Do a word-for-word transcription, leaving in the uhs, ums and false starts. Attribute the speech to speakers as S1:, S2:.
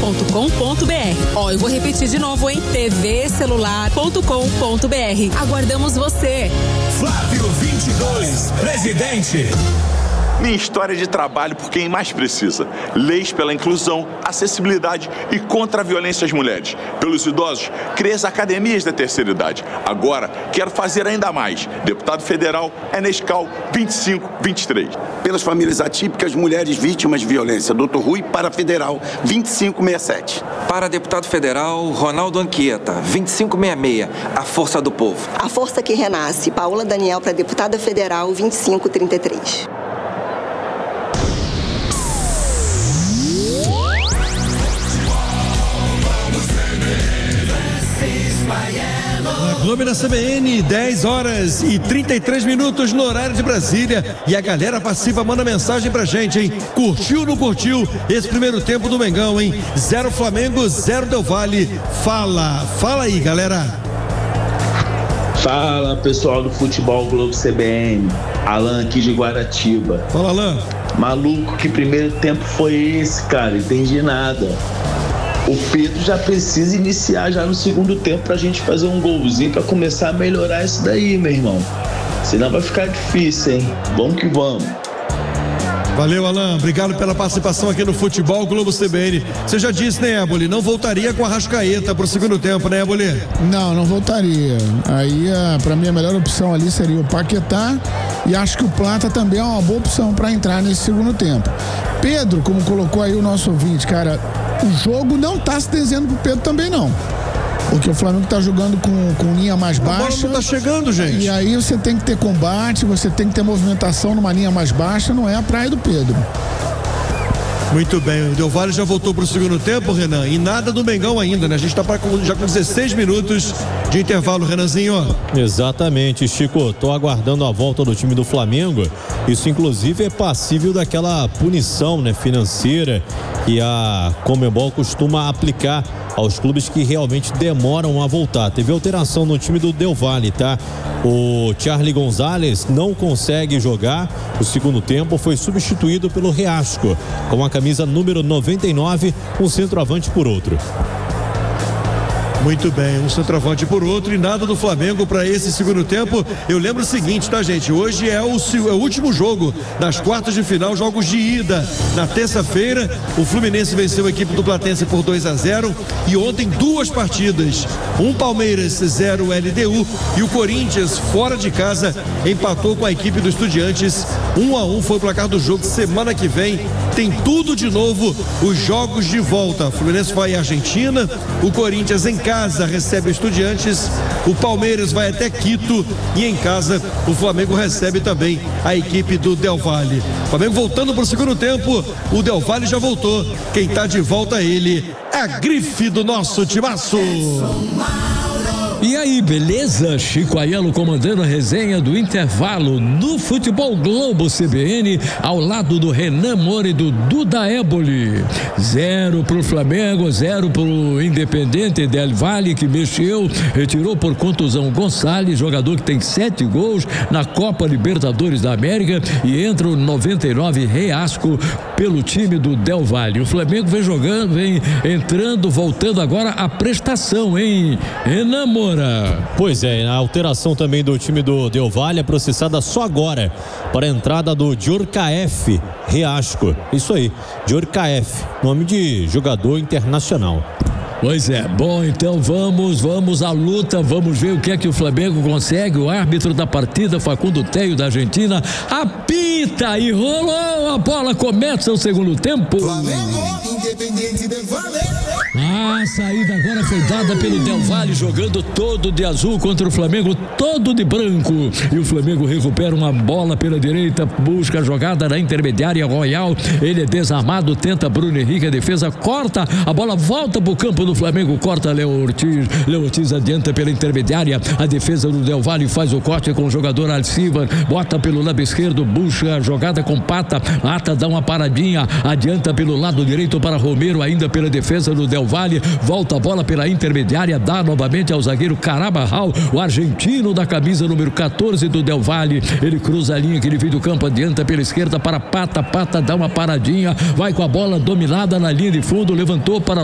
S1: ponto com ponto br. Ó, eu vou repetir de novo, hein? T V celular ponto com ponto br. Aguardamos você.
S2: Flávio vinte e dois, presidente.
S3: Minha história de trabalho por quem mais precisa. Leis pela inclusão, acessibilidade e contra a violência às mulheres. Pelos idosos, criei as academias da terceira idade. Agora, quero fazer ainda mais. Deputado federal, Enescal vinte e cinco vinte e três.
S4: Pelas famílias atípicas, mulheres vítimas de violência. doutor Rui para federal, vinte e cinco sessenta e sete.
S5: Para deputado federal, Ronaldo Anchieta, vinte e cinco sessenta e seis. A Força do Povo.
S6: A Força que Renasce. Paola Daniel para deputada federal, vinte e cinco trinta e três.
S7: Globo na C B N, dez horas e trinta e três minutos no horário de Brasília. E a galera participa, manda mensagem pra gente, hein? Curtiu ou não curtiu esse primeiro tempo do Mengão, hein? Zero Flamengo, zero Del Valle. Fala, fala aí, galera.
S8: Fala, pessoal do Futebol Globo C B N. Alan aqui de Guaratiba.
S7: Fala, Alan.
S8: Maluco, que primeiro tempo foi esse, cara? Entendi nada. O Pedro já precisa iniciar já no segundo tempo pra gente fazer um golzinho pra começar a melhorar isso daí, meu irmão. Senão vai ficar difícil, hein? Vamos que vamos.
S7: Valeu, Alan. Obrigado pela participação aqui no Futebol Globo C B N. Você já disse, né, Éboli? Não voltaria com a Arrascaeta pro segundo tempo, né, Éboli?
S9: Não, não voltaria. Aí, pra mim, a melhor opção ali seria o Paquetá. E acho que o Plata também é uma boa opção pra entrar nesse segundo tempo. Pedro, como colocou aí o nosso ouvinte, cara, o jogo não tá se desenhando pro Pedro também, não. Porque o Flamengo tá jogando com, com linha mais baixa. A bola
S7: não tá chegando, gente.
S9: E aí você tem que ter combate, você tem que ter movimentação numa linha mais baixa, não é a praia do Pedro.
S7: Muito bem, o Del Valle já voltou pro segundo tempo, Renan, e nada do Mengão ainda, né? A gente tá pra, já com dezesseis minutos de intervalo, Renanzinho.
S10: Exatamente, Chico, tô aguardando a volta do time do Flamengo. Isso inclusive é passível daquela punição, né, financeira que a Conmebol costuma aplicar aos clubes que realmente demoram a voltar. Teve alteração no time do Del Valle, tá? O Charlie Gonzalez não consegue jogar o segundo tempo, foi substituído pelo Reasco, com a camisa número noventa e nove, um centroavante por outro.
S7: Muito bem, um centroavante por outro e nada do Flamengo para esse segundo tempo. Eu lembro o seguinte, tá, gente? Hoje é o, é o último jogo das quartas de final, jogos de ida. Na terça-feira, o Fluminense venceu a equipe do Platense por dois a zero e ontem duas partidas. Um Palmeiras, zero L D U e o Corinthians, fora de casa, empatou com a equipe do Estudiantes. Um a um foi o placar do jogo. Semana que vem tem tudo de novo, os jogos de volta. O Fluminense vai à Argentina, o Corinthians em casa casa recebe o Estudiantes, o Palmeiras vai até Quito e em casa o Flamengo recebe também a equipe do Del Valle. O Flamengo voltando para o segundo tempo, o Del Valle já voltou, quem está de volta é ele, é a grife do nosso timaço.
S11: E aí, beleza? Chico Aiello comandando a resenha do intervalo no Futebol Globo C B N, ao lado do Renan Moura e do Duda Éboli. Zero pro Flamengo, zero pro Independente Del Valle, que mexeu, retirou por contusão Gonçalves, jogador que tem sete gols na Copa Libertadores da América, e entra o noventa e nove Reasco pelo time do Del Valle. O Flamengo vem jogando, vem entrando, voltando agora a prestação, hein? Renan Moura.
S10: Pois é, a alteração também do time do Del Valle é processada só agora para a entrada do Djorkaeff Reasco. Isso aí, Djorkaeff, nome de jogador internacional.
S11: Pois é, bom, então vamos, vamos à luta, vamos ver o que é que o Flamengo consegue. O árbitro da partida, Facundo Teio, da Argentina, apita e rolou a bola, começa o segundo tempo. Flamengo, Independente Del Valle. A saída agora foi dada pelo Del Valle, jogando todo de azul contra o Flamengo, todo de branco. E o Flamengo recupera uma bola pela direita, busca a jogada na intermediária Royal. Ele é desarmado, tenta Bruno Henrique, a defesa corta, a bola volta pro campo do Flamengo, corta Léo Ortiz. Léo Ortiz adianta pela intermediária, a defesa do Del Valle faz o corte com o jogador Alcivar, bota pelo lado esquerdo, busca a jogada com Pata, Pata dá uma paradinha, adianta pelo lado direito para Romero, ainda pela defesa do Del Valle, volta a bola pela intermediária, dá novamente ao zagueiro Carabarral, o argentino da camisa número quatorze do Del Valle. Ele cruza a linha que ele veio do campo, adianta pela esquerda para Pata, Pata dá uma paradinha, vai com a bola dominada na linha de fundo, levantou para